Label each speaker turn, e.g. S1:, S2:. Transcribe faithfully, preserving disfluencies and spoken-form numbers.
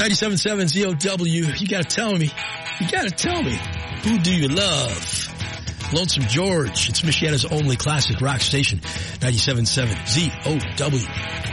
S1: ninety-seven point seven Z O W. You gotta tell me. You gotta tell me. Who do you love? Lonesome George. It's Michiana's only classic rock station. ninety-seven point seven Z O W.